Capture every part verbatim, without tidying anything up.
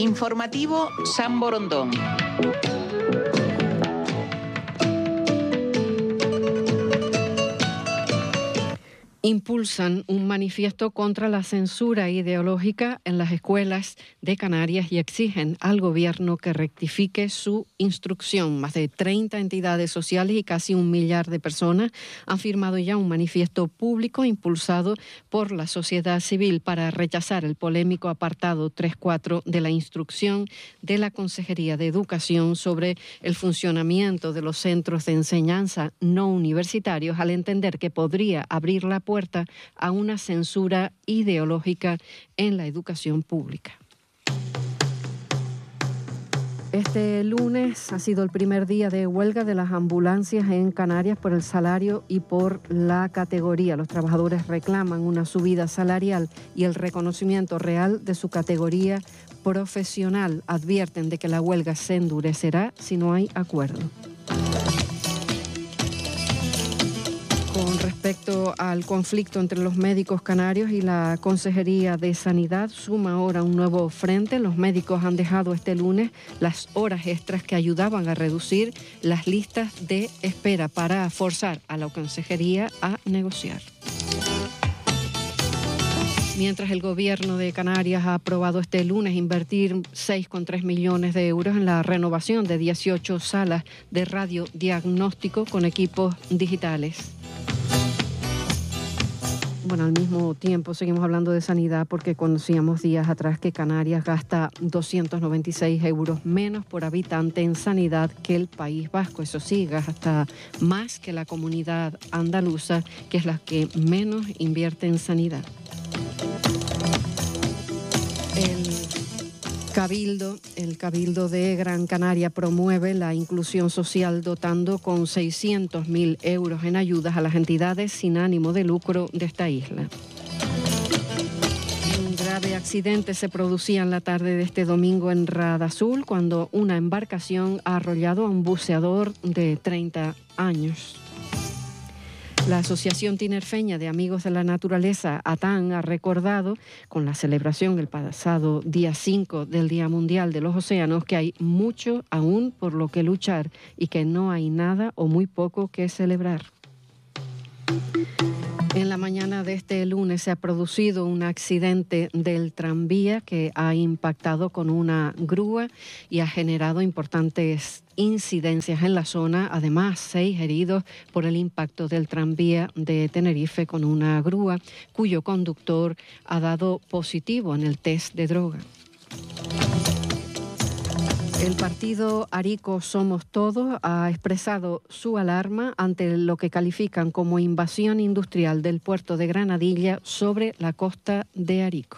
Informativo San Borondón. Impulsan un manifiesto contra la censura ideológica en las escuelas de Canarias y exigen al gobierno que rectifique su instrucción. Más de treinta entidades sociales y casi un millar de personas han firmado ya un manifiesto público impulsado por la sociedad civil para rechazar el polémico apartado tres punto cuatro de la instrucción de la Consejería de Educación sobre el funcionamiento de los centros de enseñanza no universitarios, al entender que podría abrir la puerta puerta a una censura ideológica en la educación pública. Este lunes ha sido el primer día de huelga de las ambulancias en Canarias por el salario y por la categoría. Los trabajadores reclaman una subida salarial y el reconocimiento real de su categoría profesional. Advierten de que la huelga se endurecerá si no hay acuerdo. Con respecto al conflicto entre los médicos canarios y la Consejería de Sanidad, suma ahora un nuevo frente. Los médicos han dejado este lunes las horas extras que ayudaban a reducir las listas de espera para forzar a la Consejería a negociar. Mientras el Gobierno de Canarias ha aprobado este lunes invertir seis coma tres millones de euros en la renovación de dieciocho salas de radiodiagnóstico con equipos digitales. Bueno, al mismo tiempo seguimos hablando de sanidad porque conocíamos días atrás que Canarias gasta doscientos noventa y seis euros menos por habitante en sanidad que el País Vasco. Eso sí, gasta más que la comunidad andaluza, que es la que menos invierte en sanidad. El Cabildo, el Cabildo de Gran Canaria promueve la inclusión social dotando con seiscientos mil euros en ayudas a las entidades sin ánimo de lucro de esta isla. Un grave accidente se producía en la tarde de este domingo en Radazul cuando una embarcación ha arrollado a un buceador de treinta años. La Asociación Tinerfeña de Amigos de la Naturaleza, ATAN, ha recordado con la celebración el pasado día cinco del Día Mundial de los Océanos que hay mucho aún por lo que luchar y que no hay nada o muy poco que celebrar. En la mañana de este lunes se ha producido un accidente del tranvía que ha impactado con una grúa y ha generado importantes incidencias en la zona. Además, seis heridos por el impacto del tranvía de Tenerife con una grúa cuyo conductor ha dado positivo en el test de droga. El partido Arico Somos Todos ha expresado su alarma ante lo que califican como invasión industrial del puerto de Granadilla sobre la costa de Arico.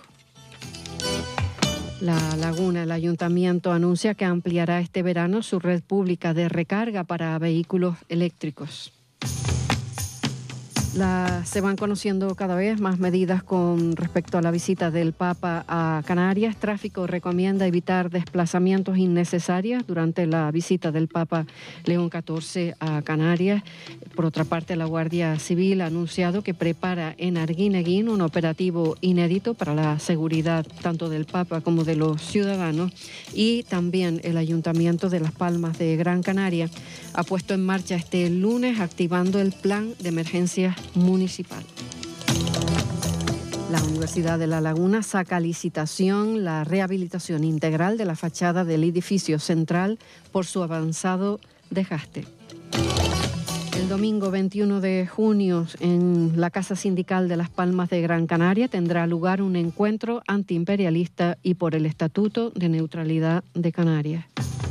La Laguna, el ayuntamiento anuncia que ampliará este verano su red pública de recarga para vehículos eléctricos. La, se van conociendo cada vez más medidas con respecto a la visita del Papa a Canarias. Tráfico recomienda evitar desplazamientos innecesarios durante la visita del Papa León catorce a Canarias. Por otra parte, la Guardia Civil ha anunciado que prepara en Arguineguín un operativo inédito para la seguridad tanto del Papa como de los ciudadanos. Y también el Ayuntamiento de Las Palmas de Gran Canaria ha puesto en marcha este lunes activando el plan de emergencias municipal. La Universidad de La Laguna saca a licitación la rehabilitación integral de la fachada del edificio central por su avanzado desgaste. El domingo veintiuno de junio en la Casa Sindical de Las Palmas de Gran Canaria tendrá lugar un encuentro antiimperialista y por el Estatuto de Neutralidad de Canarias.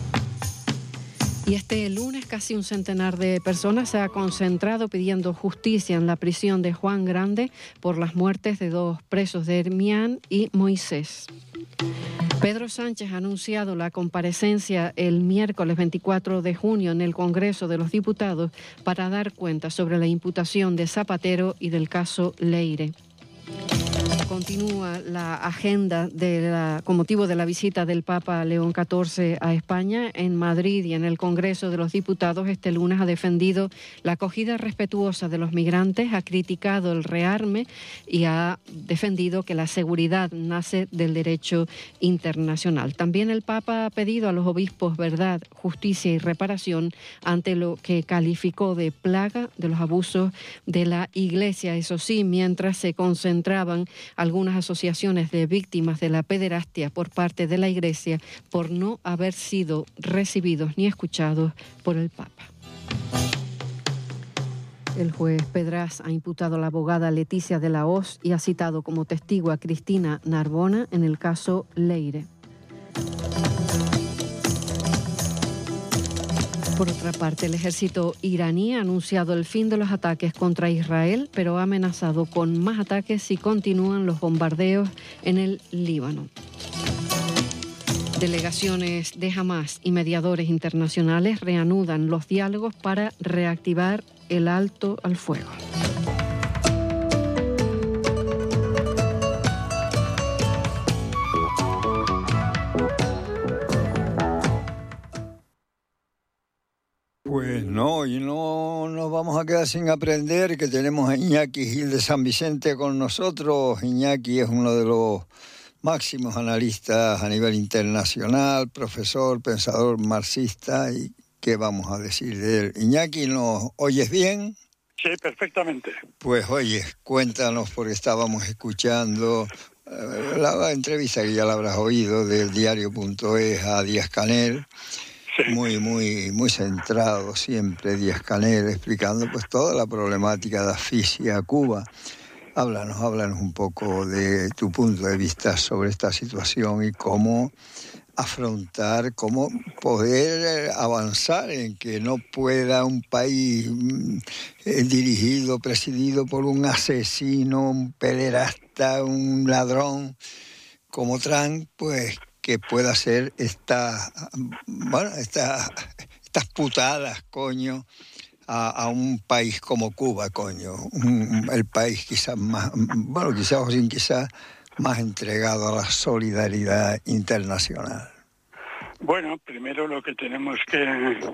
Y este lunes casi un centenar de personas se ha concentrado pidiendo justicia en la prisión de Juan Grande por las muertes de dos presos de Hermián y Moisés. Pedro Sánchez ha anunciado la comparecencia el miércoles veinticuatro de junio en el Congreso de los Diputados para dar cuenta sobre la imputación de Zapatero y del caso Leire. Continúa la agenda de la, con motivo de la visita del Papa León catorce a España. En Madrid y en el Congreso de los Diputados este lunes ha defendido la acogida respetuosa de los migrantes, ha criticado el rearme y ha defendido que la seguridad nace del derecho internacional. También el Papa ha pedido a los obispos verdad, justicia y reparación ante lo que calificó de plaga de los abusos de la Iglesia. Eso sí, mientras se concentraban algunas asociaciones de víctimas de la pederastia por parte de la Iglesia por no haber sido recibidos ni escuchados por el Papa. El juez Pedraz ha imputado a la abogada Leticia de la Hoz y ha citado como testigo a Cristina Narbona en el caso Leire. Por otra parte, el ejército iraní ha anunciado el fin de los ataques contra Israel, pero ha amenazado con más ataques si continúan los bombardeos en el Líbano. Delegaciones de Hamás y mediadores internacionales reanudan los diálogos para reactivar el alto al fuego. Pues no, y no nos vamos a quedar sin aprender, que tenemos a Iñaki Gil de San Vicente con nosotros. Iñaki es uno de los máximos analistas a nivel internacional, profesor, pensador marxista, y ¿qué vamos a decir de él? Iñaki, ¿nos oyes bien? Sí, perfectamente. Pues oye, cuéntanos, porque estábamos escuchando eh, la entrevista que ya la habrás oído del diario punto es a Díaz-Canel. Sí. Muy, muy, muy centrado siempre Díaz-Canel, explicando pues toda la problemática de asfixia a Cuba. Háblanos, háblanos un poco de tu punto de vista sobre esta situación y cómo afrontar, cómo poder avanzar en que no pueda un país eh, dirigido, presidido por un asesino, un pederasta, un ladrón como Trump, pues que pueda ser esta, bueno, esta, estas putadas, coño, a, a un país como Cuba, coño, un, el país quizás más, bueno, quizás o sin quizás más entregado a la solidaridad internacional. Bueno, primero lo que tenemos que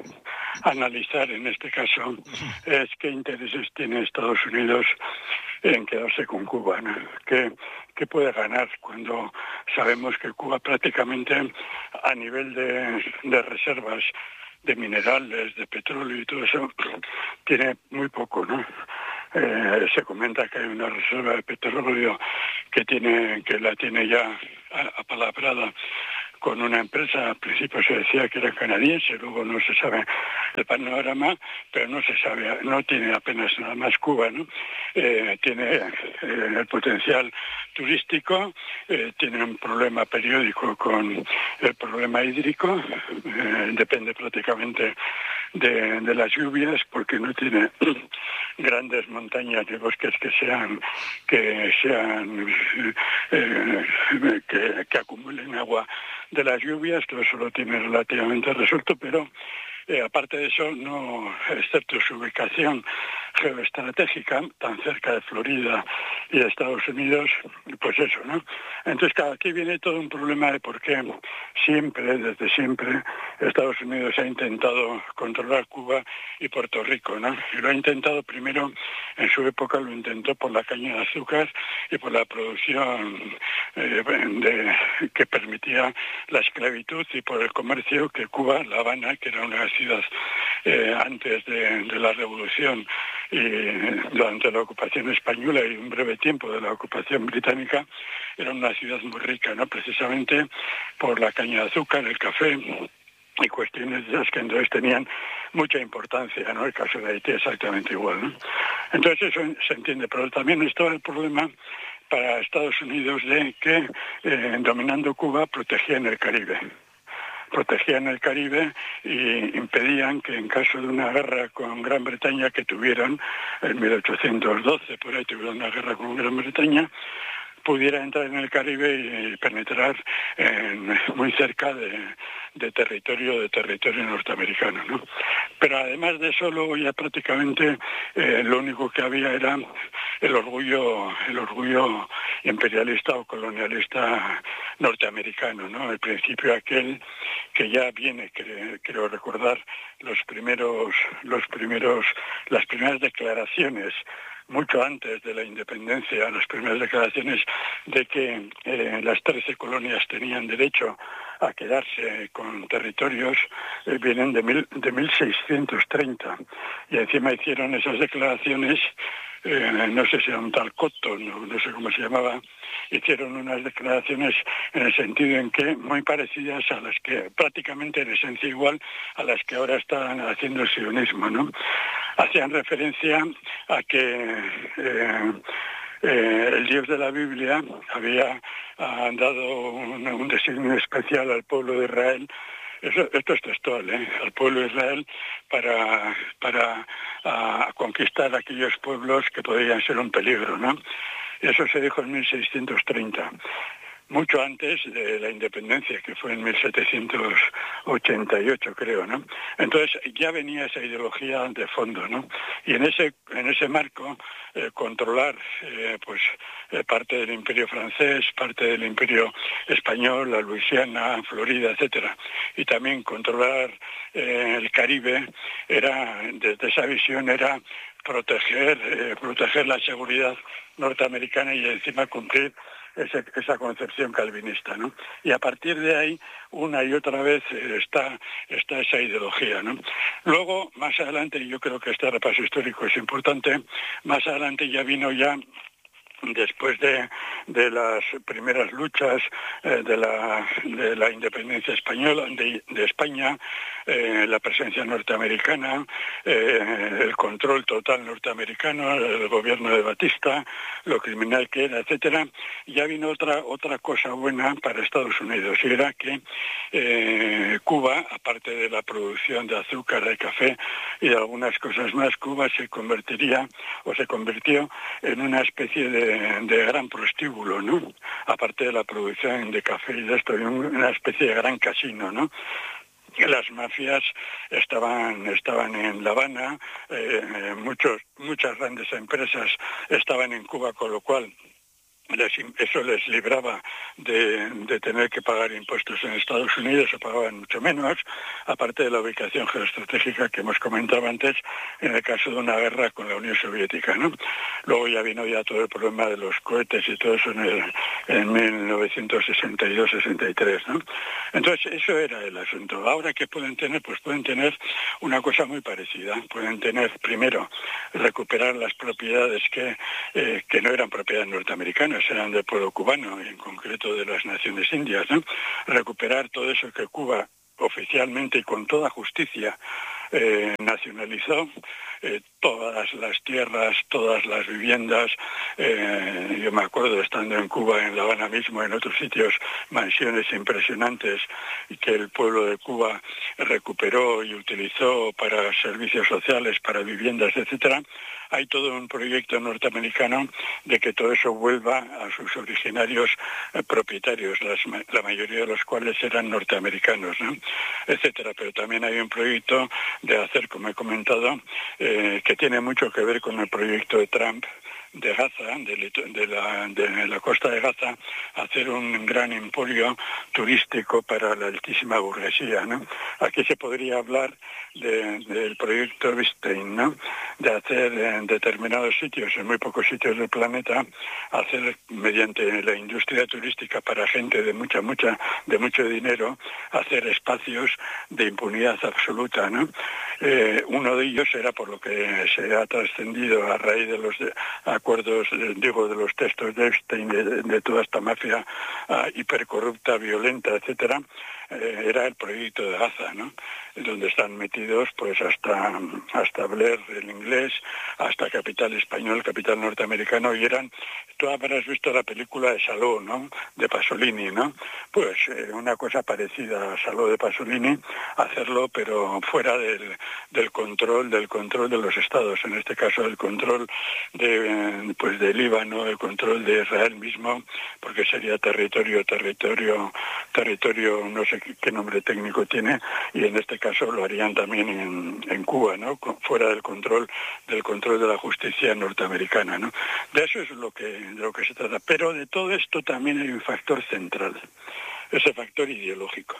analizar en este caso es qué intereses tiene Estados Unidos en quedarse con Cuba, ¿no? ¿Qué, qué puede ganar cuando sabemos que Cuba prácticamente a nivel de, de reservas de minerales, de petróleo y todo eso, tiene muy poco, ¿no? Eh, se comenta que hay una reserva de petróleo que tiene que la tiene ya apalabrada con una empresa. Al principio se decía que era canadiense, luego no se sabe el panorama, pero no se sabe, no tiene apenas nada más Cuba, ¿no? Eh, tiene eh, el potencial turístico, eh, tiene un problema periódico con el problema hídrico, eh, depende prácticamente de, de las lluvias porque no tiene grandes montañas de bosques que sean que sean eh, que, que acumulen agua de las lluvias. Todo eso lo tiene relativamente resuelto, pero eh, aparte de eso, no, excepto su ubicación geoestratégica, tan cerca de Florida y de Estados Unidos, pues eso, ¿no? Entonces, claro, aquí viene todo un problema de por qué siempre, desde siempre, Estados Unidos ha intentado controlar Cuba y Puerto Rico, ¿no? Y lo ha intentado primero, en su época lo intentó por la caña de azúcar y por la producción eh, de, que permitía la esclavitud, y por el comercio que Cuba, La Habana, que era una ciudad eh, antes de, de la Revolución y durante la ocupación española y un breve tiempo de la ocupación británica, era una ciudad muy rica, ¿no? Precisamente por la caña de azúcar, el café y cuestiones de esas que entonces tenían mucha importancia, ¿no? El caso de Haití exactamente igual, ¿no? Entonces eso se entiende, pero también estaba el problema para Estados Unidos de que eh, dominando Cuba protegían el Caribe. protegían el Caribe y impedían que en caso de una guerra con Gran Bretaña que tuvieron en mil ochocientos doce, por ahí tuvieron una guerra con Gran Bretaña, pudiera entrar en el Caribe y penetrar en, muy cerca de, de territorio de territorio norteamericano, ¿no? Pero además de eso, luego ya prácticamente eh, lo único que había era el orgullo, el orgullo imperialista o colonialista norteamericano, ¿no? El principio aquel que ya viene, creo, creo recordar, los primeros, los primeros, las primeras declaraciones mucho antes de la independencia, las primeras declaraciones de que eh, las trece colonias tenían derecho a quedarse con territorios, eh, vienen de, mil, de mil seiscientos treinta. Y encima hicieron esas declaraciones, eh, no sé si era un tal Cotton, no, no sé cómo se llamaba, hicieron unas declaraciones en el sentido en que muy parecidas a las que, prácticamente en esencia igual, a las que ahora están haciendo el sionismo, ¿no? Hacían referencia a que eh, eh, el Dios de la Biblia había ah, dado un, un designio especial al pueblo de Israel. Eso, esto es textual, ¿eh? Al pueblo de Israel para, para a, conquistar aquellos pueblos que podrían ser un peligro, ¿no? Eso se dijo en mil seiscientos treinta. Mucho antes de la independencia, que fue en mil setecientos ochenta y ocho, creo, ¿no? Entonces ya venía esa ideología de fondo, ¿no? Y en ese en ese marco eh, controlar eh, pues eh, parte del Imperio francés, parte del Imperio español, la Luisiana, Florida, etcétera, y también controlar eh, el Caribe, era desde esa visión era proteger eh, proteger la seguridad norteamericana y encima cumplir Ese, esa concepción calvinista, ¿no? Y a partir de ahí, una y otra vez eh, está, está esa ideología, ¿no? Luego, más adelante, y yo creo que este repaso histórico es importante, más adelante ya vino ya después de, de las primeras luchas eh, de, la, de la independencia española, de, de España, eh, la presencia norteamericana, eh, el control total norteamericano, el gobierno de Batista, lo criminal que era, etcétera, ya vino otra otra cosa buena para Estados Unidos, y era que eh, Cuba, aparte de la producción de azúcar, de café y de algunas cosas más, Cuba se convertiría o se convirtió en una especie de De, de gran prostíbulo, ¿no? Aparte de la producción de café y de esto, una especie de gran casino, ¿no? Las mafias estaban estaban en La Habana, eh, muchos muchas grandes empresas estaban en Cuba, con lo cual Les, eso les libraba de, de tener que pagar impuestos en Estados Unidos, o pagaban mucho menos, aparte de la ubicación geoestratégica que hemos comentado antes, en el caso de una guerra con la Unión Soviética, ¿no? Luego ya vino ya todo el problema de los cohetes y todo eso en, el, en mil novecientos sesenta y dos sesenta y tres, ¿no? Entonces, eso era el asunto. Ahora, ¿qué pueden tener? Pues pueden tener una cosa muy parecida. Pueden tener, primero, recuperar las propiedades que, eh, que no eran propiedades norteamericanas, eran del pueblo cubano, en concreto de las Naciones Indias, ¿no? Recuperar todo eso que Cuba oficialmente y con toda justicia eh, nacionalizó, eh, todas las tierras, todas las viviendas. Eh, yo me acuerdo estando en Cuba, en La Habana mismo, en otros sitios, mansiones impresionantes y que el pueblo de Cuba recuperó y utilizó para servicios sociales, para viviendas, etcétera. Hay todo un proyecto norteamericano de que todo eso vuelva a sus originarios eh, propietarios, las, la mayoría de los cuales eran norteamericanos, ¿no? Etcétera. Pero también hay un proyecto de hacer, como he comentado, eh, que tiene mucho que ver con el proyecto de Trump de Gaza, de, de, la, de la costa de Gaza, hacer un gran emporio turístico para la altísima burguesía, ¿no? Aquí se podría hablar de, del proyecto Epstein, ¿no? De hacer en determinados sitios, en muy pocos sitios del planeta, hacer mediante la industria turística para gente de mucha, mucha, de mucho dinero, hacer espacios de impunidad absoluta, ¿no? Eh, uno de ellos era, por lo que se ha trascendido a raíz de los de, acuerdos, eh, digo, de los textos de Epstein, de, de toda esta mafia uh, hipercorrupta, violenta, etcétera, eh, era el proyecto de Gaza, ¿no? donde están metidos pues hasta, hasta Blair, el inglés, hasta Capital español, Capital norteamericano, y eran, tú habrás visto la película de Saló, ¿no?, de Pasolini, ¿no? Pues eh, una cosa parecida a Saló de Pasolini, hacerlo pero fuera del, del control, del control de los estados, en este caso el control de, pues de Líbano, el control de Israel mismo, porque sería territorio, territorio, territorio, no sé qué, qué nombre técnico tiene, y en este caso lo harían también en, en Cuba, ¿no?, fuera del control, del control de la justicia norteamericana, ¿no? De eso es lo que, de lo que se trata. Pero de todo esto también hay un factor central, ese factor ideológico.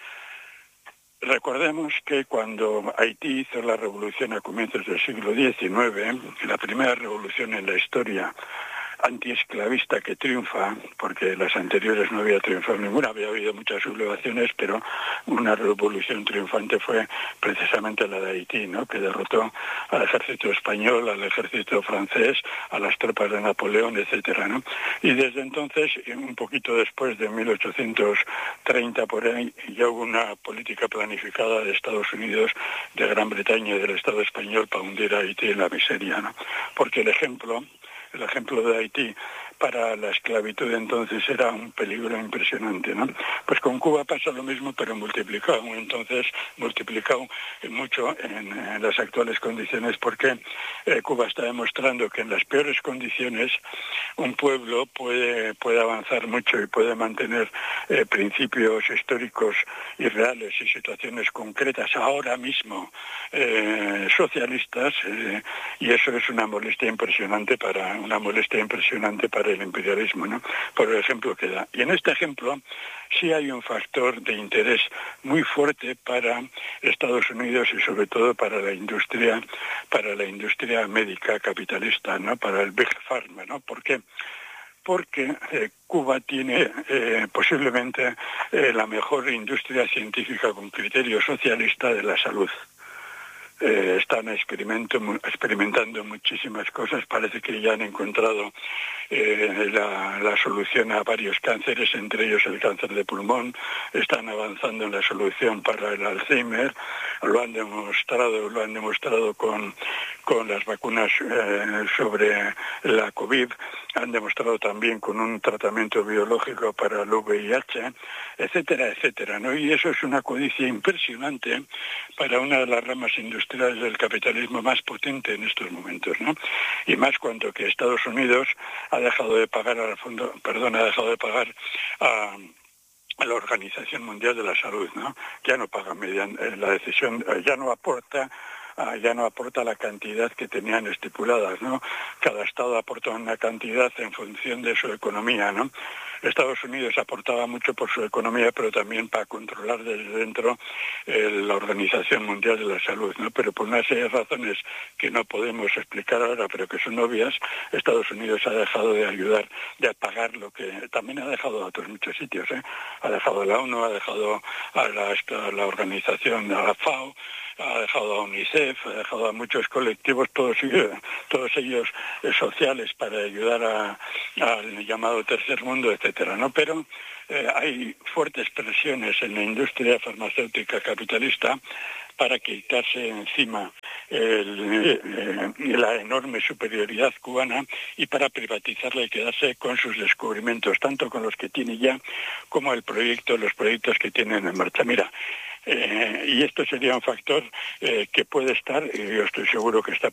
Recordemos que cuando Haití hizo la revolución a comienzos del siglo diecinueve, la primera revolución en la historia antiesclavista que triunfa, porque las anteriores no había triunfado ninguna, había habido muchas sublevaciones, pero una revolución triunfante fue precisamente la de Haití, ¿no?, que derrotó al ejército español, al ejército francés, a las tropas de Napoleón, etcétera, ¿no? Y desde entonces, un poquito después de mil ochocientos treinta por ahí, ya hubo una política planificada de Estados Unidos, de Gran Bretaña y del Estado español para hundir a Haití en la miseria, ¿no? Porque el ejemplo El ejemplo de Haití para la esclavitud entonces era un peligro impresionante, ¿no? Pues con Cuba pasa lo mismo, pero multiplicado, entonces multiplicado mucho en, en las actuales condiciones, porque eh, Cuba está demostrando que en las peores condiciones un pueblo puede, puede avanzar mucho y puede mantener eh, principios históricos y reales y situaciones concretas ahora mismo eh, socialistas, eh, y eso es una molestia impresionante para una molestia impresionante para el imperialismo, ¿no?, por el ejemplo que da. Y en este ejemplo sí hay un factor de interés muy fuerte para Estados Unidos y sobre todo para la industria, para la industria médica capitalista, ¿no?, para el Big Pharma, ¿no? ¿Por qué? Porque eh, Cuba tiene eh, posiblemente eh, la mejor industria científica con criterio socialista de la salud. Eh, están experimentando muchísimas cosas, parece que ya han encontrado eh, la, la solución a varios cánceres, entre ellos el cáncer de pulmón, están avanzando en la solución para el Alzheimer, lo han demostrado, lo han demostrado con, con las vacunas eh, sobre la COVID, han demostrado también con un tratamiento biológico para el V I H, etcétera, etcétera, ¿no? Y eso es una codicia impresionante para una de las ramas industriales del capitalismo más potente en estos momentos, ¿no? Y más cuanto que Estados Unidos ha dejado de pagar al fondo, perdón, ha dejado de pagar a a la Organización Mundial de la Salud, ¿no? Ya no paga mediante la decisión, ya no aporta ya no aporta la cantidad que tenían estipuladas, ¿no? Cada estado aporta una cantidad en función de su economía, ¿no? Estados Unidos aportaba mucho por su economía, pero también para controlar desde dentro eh, la Organización Mundial de la Salud, ¿no? Pero por una serie de razones que no podemos explicar ahora, pero que son obvias, Estados Unidos ha dejado de ayudar, de pagar lo que también ha dejado a otros muchos sitios, ¿eh? Ha dejado a la ONU, ha dejado a la, a la organización, a la FAO, ha dejado a UNICEF, ha dejado a muchos colectivos, todos ellos, todos ellos eh, sociales, para ayudar a, al llamado tercer mundo, etcétera, ¿no? Pero eh, hay fuertes presiones en la industria farmacéutica capitalista para quitarse encima el, eh, la enorme superioridad cubana y para privatizarla y quedarse con sus descubrimientos, tanto con los que tiene ya como el proyecto, los proyectos que tienen en marcha. Mira, Eh, y esto sería un factor eh, que puede estar, y yo estoy seguro que está